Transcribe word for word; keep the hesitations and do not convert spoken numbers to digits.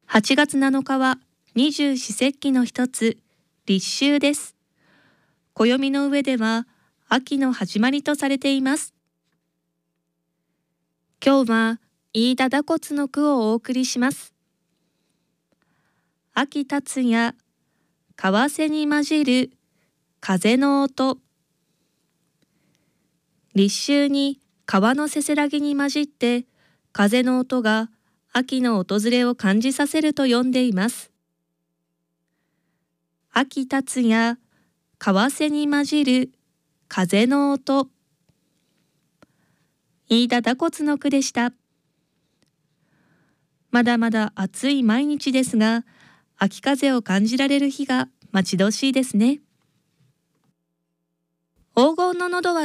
はちがつなのかは二十四節気の一つ、立秋です。暦の上では秋の始まりとされています。今日は飯田打骨の句をお送りします。秋立つや為替に混じる風の音。立秋に川のせせらぎに混じって風の音が秋の訪れを感じさせると読んでいます。秋立つや為替に混じる風の音。飯田打骨の句でした。まだまだ暑い毎日ですが、秋風を感じられる日が待ち遠しいですね。黄金ののどは